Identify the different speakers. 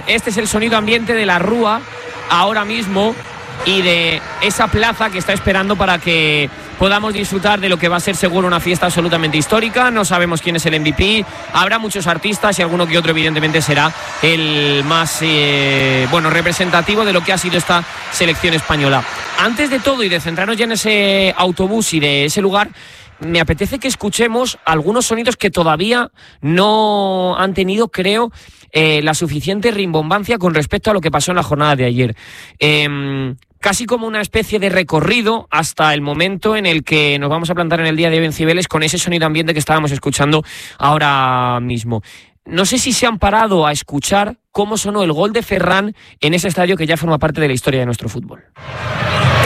Speaker 1: este es el sonido ambiente de la Rúa ahora mismo y de esa plaza que está esperando para que podamos disfrutar de lo que va a ser seguro una fiesta absolutamente histórica. No sabemos quién es el MVP, habrá muchos artistas y alguno que otro evidentemente será el más representativo de lo que ha sido esta selección española. Antes de todo y de centrarnos ya en ese autobús y de ese lugar, me apetece que escuchemos algunos sonidos que todavía no han tenido, creo, la suficiente rimbombancia con respecto a lo que pasó en la jornada de ayer. Casi como una especie de recorrido hasta el momento en el que nos vamos a plantar en el día de hoy en Cibeles con ese sonido ambiente que estábamos escuchando ahora mismo. No sé si se han parado a escuchar cómo sonó el gol de Ferran en ese estadio que ya forma parte de la historia de nuestro fútbol.